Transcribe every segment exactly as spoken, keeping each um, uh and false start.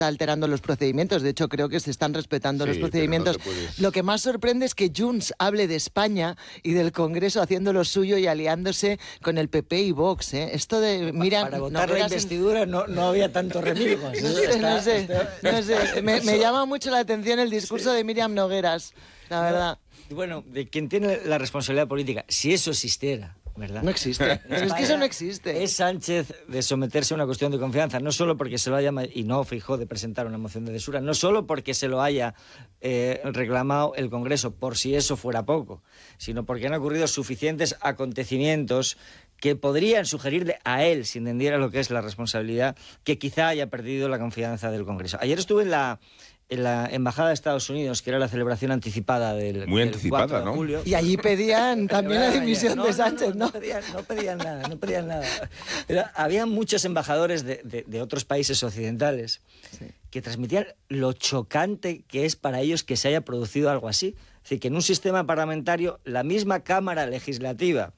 alterando los procedimientos. De hecho, creo que se están respetando sí, los procedimientos. No puedes... Lo que más sorprende es que Junts hable de España y del Congreso haciendo lo suyo y aliándose con el P P y Vox. ¿eh? Esto de... Mira, para votar no, la investidura en... no, no había tantos remilgos. No, está, no sé, está... no sé. Me, me llama mucho la atención el discurso sí. de Míriam Nogueras, la verdad. No, bueno, de quien tiene la responsabilidad política, si eso existiera, ¿verdad? No existe. Pero es que eso no existe. Es Sánchez de someterse a una cuestión de confianza, no solo porque se lo haya, y no Feijóo de presentar una moción de censura, no solo porque se lo haya eh, reclamado el Congreso, por si eso fuera poco, sino porque han ocurrido suficientes acontecimientos que podrían sugerirle a él, si entendiera lo que es la responsabilidad, que quizá haya perdido la confianza del Congreso. Ayer estuve en la... en la Embajada de Estados Unidos, que era la celebración anticipada del, Muy del anticipada, cuatro de ¿no? julio. Y allí pedían también la dimisión no, de Sánchez, ¿no? No, no, no, pedían, no pedían nada, no pedían nada. Pero había muchos embajadores de, de, de otros países occidentales sí. que transmitían lo chocante que es para ellos que se haya producido algo así. Es decir, que en un sistema parlamentario, la misma Cámara Legislativa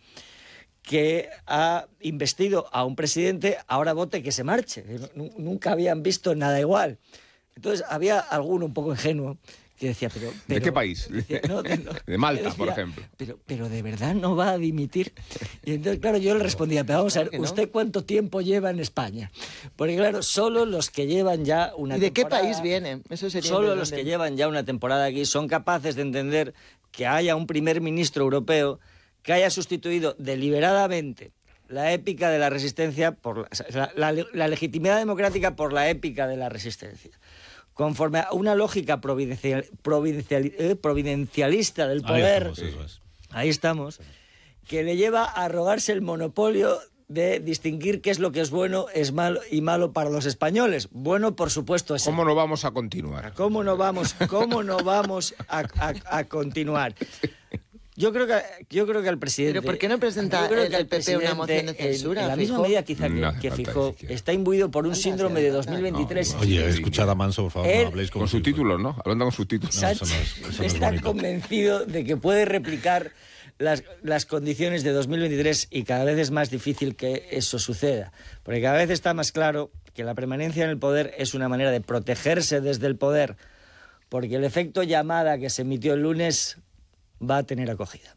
que ha investido a un presidente, ahora vote que se marche. Nunca habían visto nada igual. Entonces había alguno un poco ingenuo que decía, pero... pero ¿de qué país? Decía, no, de, no, de Malta, decía, por ejemplo. Pero, pero ¿de verdad no va a dimitir? Y entonces, claro, yo le respondía, pero vamos a ver, ¿usted cuánto tiempo lleva en España? Porque claro, solo los que llevan ya una ¿Y de temporada... qué país viene? Eso sería solo los que llevan ya una temporada aquí son capaces de entender que haya un primer ministro europeo que haya sustituido deliberadamente la épica de la resistencia, por la, la, la, la legitimidad democrática por la épica de la resistencia. Conforme a una lógica providencial, providencial, eh, providencialista del poder, ahí estamos, es. ahí estamos, que le lleva a arrogarse el monopolio de distinguir qué es lo que es bueno es malo y malo para los españoles. Bueno, por supuesto, es... ¿Cómo no vamos a continuar? ¿Cómo no vamos, cómo no vamos a, a, a continuar? Yo creo que yo creo que al presidente... ¿Pero por qué no presenta el, el P P una moción de censura? En la misma medida quizá que, no que Feijóo está imbuido por un síndrome de dos mil veintitrés. No, oye, escuchad a Manso, por favor, él, no habléis con, con subtítulos, ¿no? Hablando con subtítulos. No, eso no es, eso no es está bonito. Convencido de que puede replicar las, las condiciones de dos mil veintitrés y cada vez es más difícil que eso suceda. Porque cada vez está más claro que la permanencia en el poder es una manera de protegerse desde el poder, porque el efecto llamada que se emitió el lunes va a tener acogida.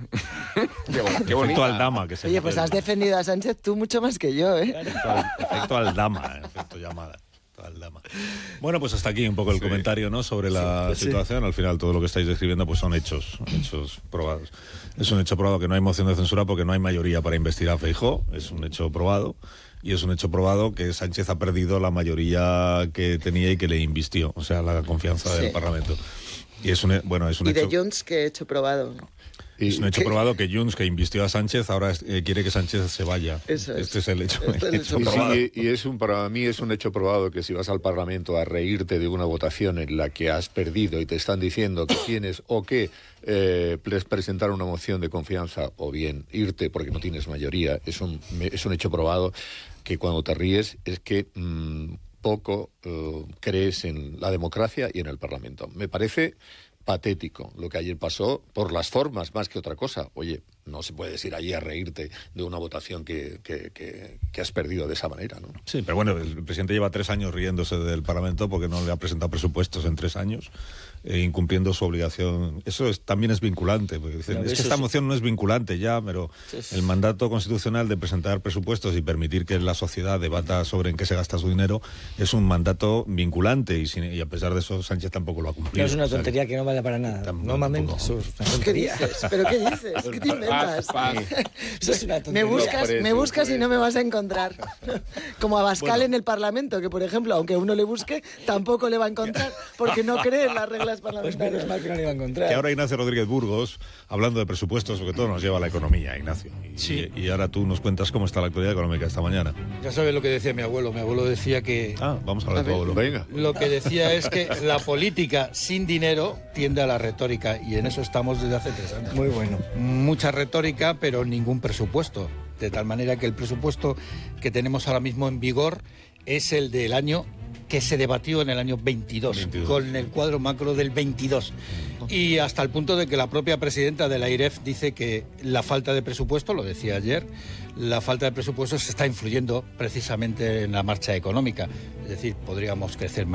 Qué, bon, qué efecto Aldama. Que se Oye, pues has defendido a Sánchez tú mucho más que yo, ¿eh? Efecto, efecto Aldama, efecto llamada. Aldama. Bueno, pues hasta aquí un poco el sí. comentario, ¿no? Sobre la sí, situación. Sí. Al final todo lo que estáis describiendo pues son hechos, hechos probados. Es un hecho probado que no hay moción de censura porque no hay mayoría para investigar a Feijóo. Es un hecho probado. Y es un hecho probado que Sánchez ha perdido la mayoría que tenía y que le invistió. O sea, la confianza sí. del Parlamento. Y es un, bueno, es un ¿Y hecho... de Junts qué hecho probado? Y es un hecho ¿qué? probado que Junts, que invistió a Sánchez, ahora eh, quiere que Sánchez se vaya. Eso es. Este es el hecho, este el el hecho hecho probado. Y, y es un, para mí es un hecho probado que si vas al Parlamento a reírte de una votación en la que has perdido y te están diciendo que tienes o que eh, presentar una moción de confianza o bien irte porque no tienes mayoría, es un, es un hecho probado que cuando te ríes es que mmm, poco uh, crees en la democracia y en el Parlamento. Me parece patético lo que ayer pasó por las formas más que otra cosa. Oye, no se puede ir allí a reírte de una votación que, que, que, que has perdido de esa manera, ¿no? Sí, pero bueno, el presidente lleva tres años riéndose del Parlamento porque no le ha presentado presupuestos en tres años, eh, incumpliendo su obligación. Eso es, también es vinculante, porque dicen, es que esta moción no es vinculante ya, pero el mandato constitucional de presentar presupuestos y permitir que la sociedad debata sobre en qué se gasta su dinero es un mandato vinculante y, sin, y a pesar de eso Sánchez tampoco lo ha cumplido. No es una tontería, o sea, que no vale para nada. Normalmente eso es una tontería. ¿Qué dices? ¿Pero qué dices? ¿Qué te inventas? Eso es una tontería. Me buscas, me buscas y no me vas a encontrar. Como Abascal bueno. en el Parlamento, que por ejemplo, aunque uno le busque, tampoco le va a encontrar, porque no cree en las reglas parlamentarias. Pues que no le va a encontrar. Que ahora Ignacio Rodríguez Burgos, hablando de presupuestos, porque todo nos lleva a la economía, Ignacio. Y, sí. y, y ahora tú nos cuentas cómo está la actualidad económica esta mañana. Ya sabes lo que decía mi abuelo. Mi abuelo decía que... Ah, vamos a hablar de tu abuelo. Venga. Lo que decía es que la política sin dinero tiende a la retórica, y en eso estamos desde hace tres años. Muy bueno. Mucha retórica, pero ningún presupuesto. De tal manera que el presupuesto que tenemos ahora mismo en vigor es el del año que se debatió en el año veintidós, veintidós, con el cuadro macro del veintidós. Y hasta el punto de que la propia presidenta de la AIREF dice que la falta de presupuesto, lo decía ayer, la falta de presupuesto se está influyendo precisamente en la marcha económica. Es decir, podríamos crecer más.